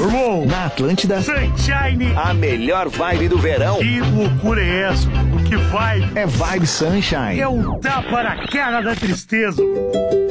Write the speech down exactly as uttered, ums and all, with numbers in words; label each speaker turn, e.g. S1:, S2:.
S1: Irmão,
S2: Na Atlântida,
S1: Sunshine.
S2: a melhor vibe do verão
S1: Que loucura é essa? O que vai?
S2: é Vibe Sunshine.
S1: É um tapa na cara da tristeza.